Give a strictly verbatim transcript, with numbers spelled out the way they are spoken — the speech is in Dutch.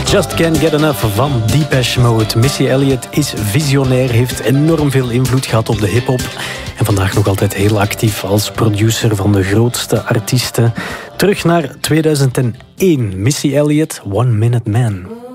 Just Can't Get Enough van Depeche Mode. Missy Elliott is visionair, heeft enorm veel invloed gehad op de hiphop. En vandaag nog altijd heel actief als producer van de grootste artiesten. Terug naar tweeduizend één. Missy Elliott, One Minute Man.